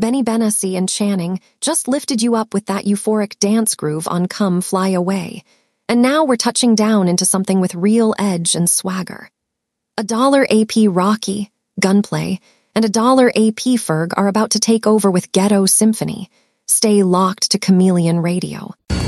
Benny Benassi and Channing just lifted you up with that euphoric dance groove on Come Fly Away, and now we're touching down into something with real edge and swagger. $1 AP Rocky, Gunplay, and $1 AP Ferg are about to take over with Ghetto Symphony. Stay locked to Chameleon Radio.